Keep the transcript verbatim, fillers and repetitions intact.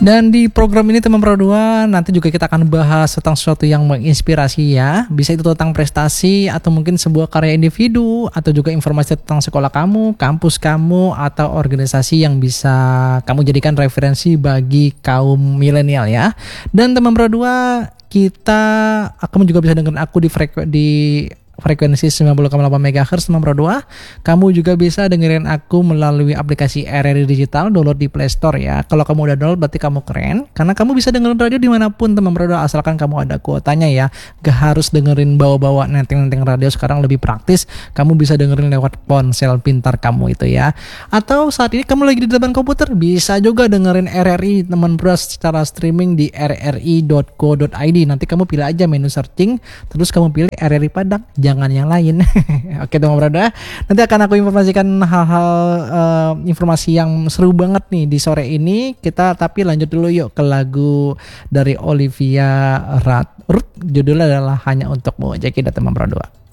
Dan di program ini teman Pro dua nanti juga kita akan bahas tentang sesuatu yang menginspirasi ya. Bisa itu tentang prestasi atau mungkin sebuah karya individu atau juga informasi tentang sekolah kamu, kampus kamu atau organisasi yang bisa kamu jadikan referensi bagi kaum milenial ya. Dan teman Pro dua kita kamu juga bisa dengerin aku di frekuensi di frekuensi sembilan puluh koma delapan megahertz teman Pro dua. Kamu juga bisa dengerin aku melalui aplikasi R R I Digital, download di Play Store ya. Kalau kamu udah download berarti kamu keren, karena kamu bisa dengerin radio dimanapun teman Pro dua asalkan kamu ada kuotanya ya. Gak harus dengerin bawa-bawa netting-netting radio, sekarang lebih praktis. Kamu bisa dengerin lewat ponsel pintar kamu itu ya. Atau saat ini kamu lagi di depan komputer, bisa juga dengerin R R I teman Pro secara streaming di r r i dot co dot i d. Nanti kamu pilih aja menu searching, terus kamu pilih R R I Padang, jangan yang lain. Oke teman Berada, nanti akan aku informasikan hal-hal uh, informasi yang seru banget nih di sore ini. Kita tapi lanjut dulu yuk ke lagu dari Olivia Ruth, judulnya adalah Hanya Untukmu. Jadi kita teman Berada.